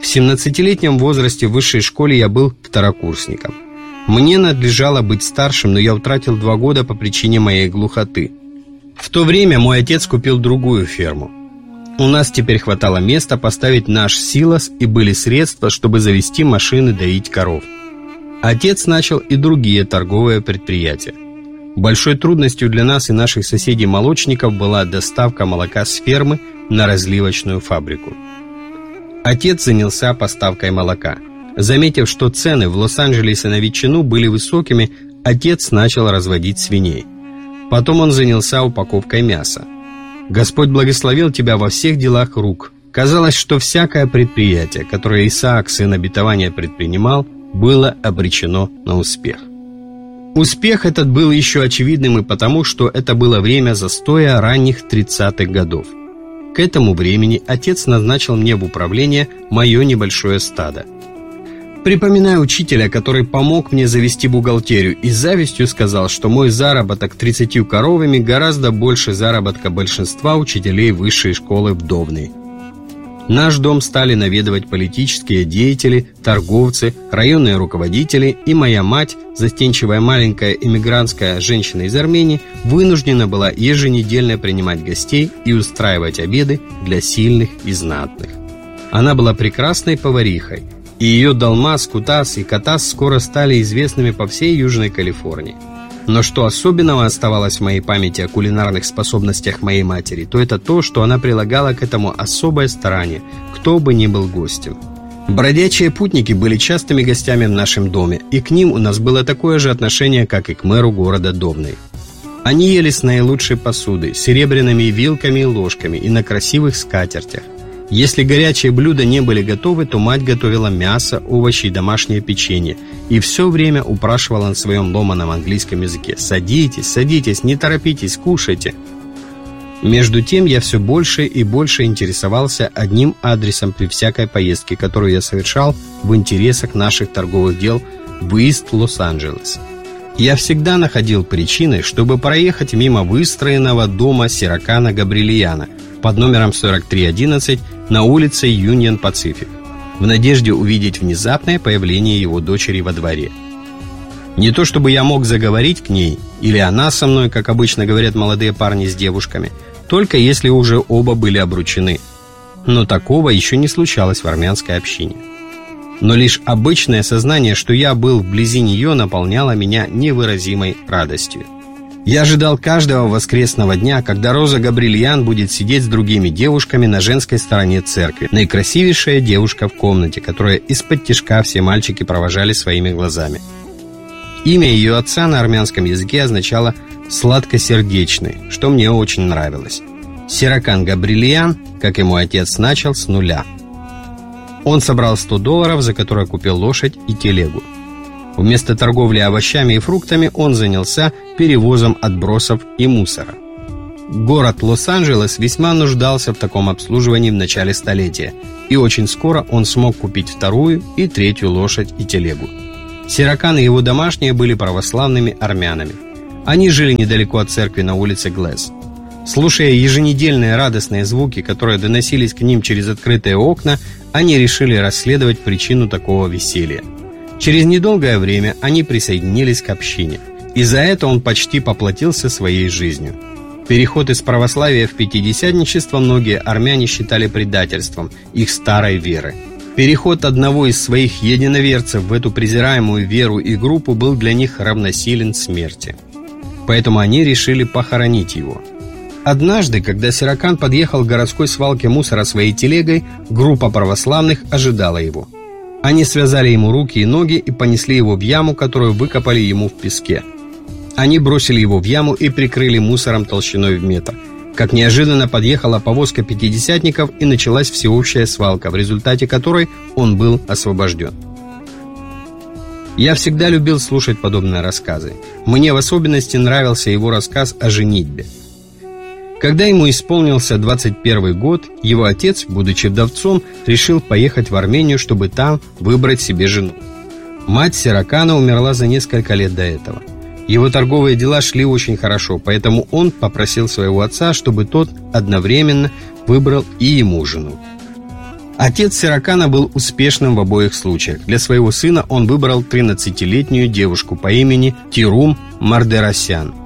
В 17-летнем возрасте в высшей школе я был второкурсником. Мне надлежало быть старшим, но я утратил 2 года по причине моей глухоты. В то время мой отец купил другую ферму. У нас теперь хватало места поставить наш силос и были средства, чтобы завести машины, доить коров. Отец начал и другие торговые предприятия. Большой трудностью для нас и наших соседей-молочников была доставка молока с фермы на разливочную фабрику. Отец занялся поставкой молока. Заметив, что цены в Лос-Анджелесе на ветчину были высокими, отец начал разводить свиней. Потом он занялся упаковкой мяса. Господь благословил тебя во всех делах рук. Казалось, что всякое предприятие, которое Исаак, сын обетования, предпринимал, было обречено на успех. Успех этот был еще очевидным и потому, что это было время застоя ранних 30-х годов. К этому времени отец назначил мне в управление мое небольшое стадо. Припоминаю учителя, который помог мне завести бухгалтерию, и с завистью сказал, что мой заработок 30 коровами гораздо больше заработка большинства учителей высшей школы в Довней. Наш дом стали наведывать политические деятели, торговцы, районные руководители, и моя мать, застенчивая маленькая эмигрантская женщина из Армении, вынуждена была еженедельно принимать гостей и устраивать обеды для сильных и знатных. Она была прекрасной поварихой, и ее долмас, кутас и катас скоро стали известными по всей Южной Калифорнии. Но что особенного оставалось в моей памяти о кулинарных способностях моей матери, то это то, что она прилагала к этому особое старание, кто бы ни был гостем. Бродячие путники были частыми гостями в нашем доме, и к ним у нас было такое же отношение, как и к мэру города Довней. Они ели с наилучшей посудой, серебряными вилками и ложками и на красивых скатертях. Если горячие блюда не были готовы, то мать готовила мясо, овощи и домашнее печенье, и все время упрашивала на своем ломаном английском языке: «Садитесь, садитесь, не торопитесь, кушайте». Между тем я все больше и больше интересовался одним адресом при всякой поездке, которую я совершал в интересах наших торговых дел в Ист Лос-Анджелес. Я всегда находил причины, чтобы проехать мимо выстроенного дома Сиракана Габрилиана под номером 4311 на улице Юнион Пацифик, в надежде увидеть внезапное появление его дочери во дворе. Не то чтобы я мог заговорить к ней, или она со мной, как обычно говорят молодые парни с девушками, только если уже оба были обручены. Но такого еще не случалось в армянской общине. Но лишь обычное сознание, что я был вблизи нее, наполняло меня невыразимой радостью. Я ожидал каждого воскресного дня, когда Роза Габрилиан будет сидеть с другими девушками на женской стороне церкви, наикрасивейшая девушка в комнате, которую исподтишка все мальчики провожали своими глазами. Имя ее отца на армянском языке означало «сладкосердечный», что мне очень нравилось. Сиракан Габрилиан, как и мой отец, начал с нуля. Он собрал $100, за которые купил лошадь и телегу. Вместо торговли овощами и фруктами он занялся перевозом отбросов и мусора. Город Лос-Анджелес весьма нуждался в таком обслуживании в начале столетия, и очень скоро он смог купить 2-ю и 3-ю лошадь и телегу. Сиракан и его домашние были православными армянами. Они жили недалеко от церкви на улице Глэс. Слушая еженедельные радостные звуки, которые доносились к ним через открытые окна, они решили расследовать причину такого веселья. Через недолгое время они присоединились к общине, и за это он почти поплатился своей жизнью. Переход из православия в пятидесятничество многие армяне считали предательством их старой веры. Переход одного из своих единоверцев в эту презираемую веру и группу был для них равносилен смерти. Поэтому они решили похоронить его. Однажды, когда Сиракан подъехал к городской свалке мусора своей телегой, группа православных ожидала его. Они связали ему руки и ноги и понесли его в яму, которую выкопали ему в песке. Они бросили его в яму и прикрыли мусором толщиной в метр. Как неожиданно подъехала повозка пятидесятников, и началась всеобщая свалка, в результате которой он был освобожден. Я всегда любил слушать подобные рассказы. Мне в особенности нравился его рассказ о женитьбе. Когда ему исполнился 21 год, его отец, будучи вдовцом, решил поехать в Армению, чтобы там выбрать себе жену. Мать Сиракана умерла за несколько лет до этого. Его торговые дела шли очень хорошо, поэтому он попросил своего отца, чтобы тот одновременно выбрал и ему жену. Отец Серакана был успешным в обоих случаях. Для своего сына он выбрал 13-летнюю девушку по имени Тирум Мардеросян.